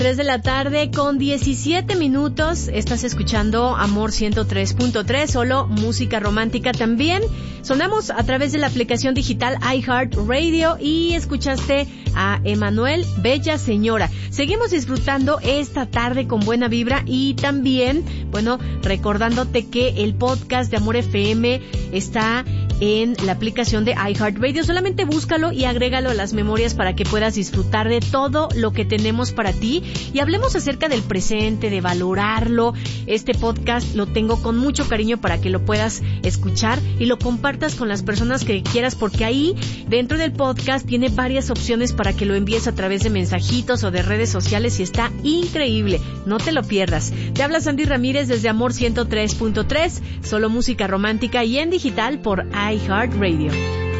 3 de la tarde con 17 minutos. Estás escuchando Amor 103.3, solo música romántica. También sonamos a través de la aplicación digital iHeartRadio y escuchaste a Emanuel, Bella Señora. Seguimos disfrutando esta tarde con buena vibra y también, bueno, recordándote que el podcast de Amor FM está en la aplicación de iHeartRadio. Solamente búscalo y agrégalo a las memorias para que puedas disfrutar de todo lo que tenemos para ti y hablemos acerca del presente, de valorarlo. Este podcast lo tengo con mucho cariño para que lo puedas escuchar y lo compartas con las personas que quieras, porque ahí dentro del podcast tiene varias opciones para que lo envíes a través de mensajitos o de redes sociales y está increíble. No te lo pierdas. Te habla Sandy Ramírez desde Amor 103.3, solo música romántica y en digital por iHeartRadio.